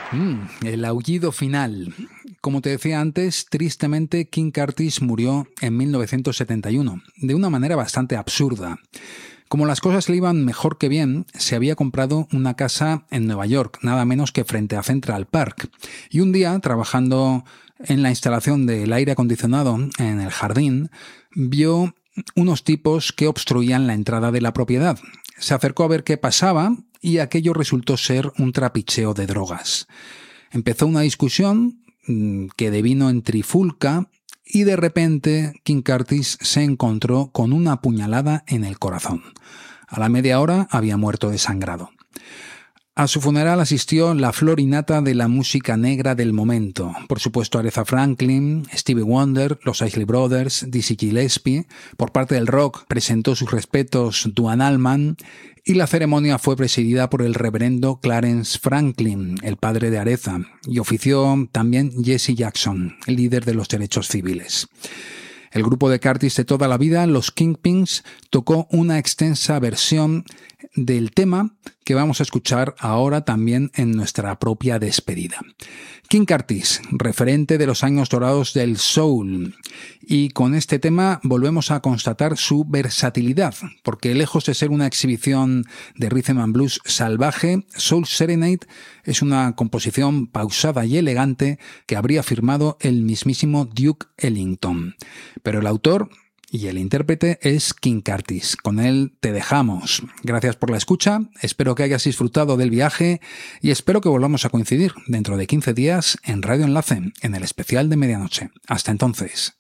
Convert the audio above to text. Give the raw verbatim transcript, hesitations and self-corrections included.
Mm, el aullido final. Como te decía antes, tristemente King Curtis murió en mil novecientos setenta y uno, de una manera bastante absurda. Como las cosas le iban mejor que bien, se había comprado una casa en Nueva York, nada menos que frente a Central Park. Y un día, trabajando en la instalación del aire acondicionado en el jardín, vio unos tipos que obstruían la entrada de la propiedad. Se acercó a ver qué pasaba y aquello resultó ser un trapicheo de drogas. Empezó una discusión que devino en trifulca y de repente King Curtis se encontró con una puñalada en el corazón. A la media hora había muerto desangrado. A su funeral asistió la flor y nata de la música negra del momento. Por supuesto, Aretha Franklin, Stevie Wonder, los Isley Brothers, Dizzy Gillespie. Por parte del rock presentó sus respetos Duane Allman y la ceremonia fue presidida por el reverendo Clarence Franklin, el padre de Aretha, y ofició también Jesse Jackson, el líder de los derechos civiles. El grupo de Curtis de toda la vida, los Kingpins, tocó una extensa versión del tema que vamos a escuchar ahora también en nuestra propia despedida. King Curtis, referente de los años dorados del soul. Y con este tema volvemos a constatar su versatilidad, porque lejos de ser una exhibición de rhythm and blues salvaje, Soul Serenade es una composición pausada y elegante que habría firmado el mismísimo Duke Ellington. Pero el autor y el intérprete es King Curtis. Con él te dejamos. Gracias por la escucha, espero que hayas disfrutado del viaje y espero que volvamos a coincidir dentro de quince días en Radio Enlace, en el especial de medianoche. Hasta entonces.